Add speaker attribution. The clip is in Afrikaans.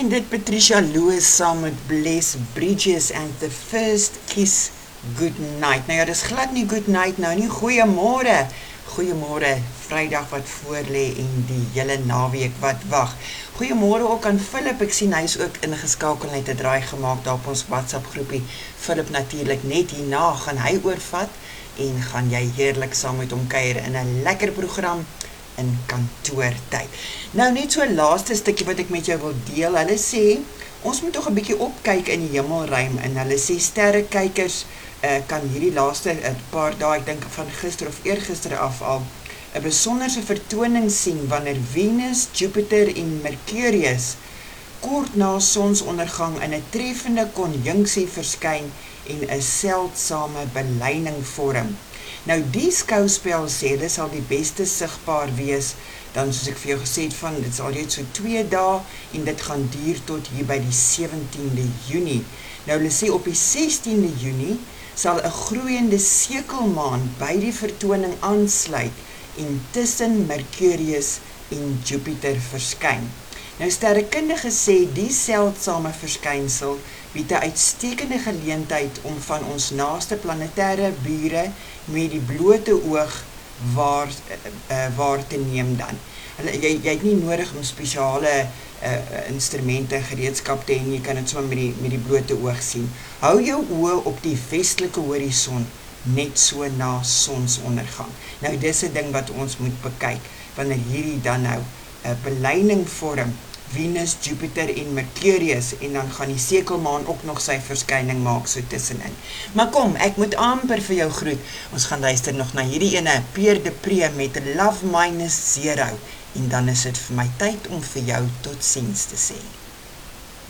Speaker 1: En dit Patricia Lewis saam met Bless Bridges and the First Kiss Good Night. Nou ja, dis glad nie good night nou nie, goeiemôre. Goeiemôre, Vrydag wat voorlê en die hele naweek wat wag. Goeiemôre ook aan Philip, ek sien hy is ook ingeskakel en het 'n draai gemaak daar op ons WhatsApp groepie. Philip natuurlik net hierna gaan hy oorvat en gaan jy heerlik saam met hom kuier in 'n lekker program in kantoortyd. Nou net so 'n laaste stukkie wat ek met jou wil deel. Hulle sê ons moet tog 'n bietjie opkyk in die hemelruim en hulle sê sterrekykers kan hierdie laaste 'n paar dae, ek dink van gister of eergister af al 'n besonderse vertoning sien wanneer Venus, Jupiter en Mercurius kort na sonsondergang in 'n treffende konjunksie verskyn en 'n seldsame belyning vorm. Nou die skouspel sê hulle sal die beste sigbaar wees, dan soos ek vir jou gesê het van, dit sal net so 2 dae en dit gaan duur tot hier by die 17de Junie. Nou hulle sê op die 16de Junie sal 'n groeiende sekelmaan by die vertoning aansluit en tussen Mercurius en Jupiter verskyn. Nou sterrekundiges sê die seldsame verskynsel bied 'n uitstekende geleentheid om van ons naaste planetêre bure met die blote oog waar te neem dan. Jy het nie nodig om spesiale instrumente, gereedskap te hê, jy kan dit sommer met die blote oog sien. Hou jou oë op die westelike horison, net so na sonsondergang. Nou dis 'n ding wat ons moet bekyk, wanneer hierdie dan nou 'n belyning vorm, Venus, Jupiter en Mercurius, en dan gaan die sekelmaan ook nog sy verskyning maak so tussenin. Maar kom, ek moet amper vir jou groet. Ons gaan luister nog na hierdie ene, Pierre de Pre met Love Minus Zero, en dan is dit vir my tyd om vir jou totsiens te sê.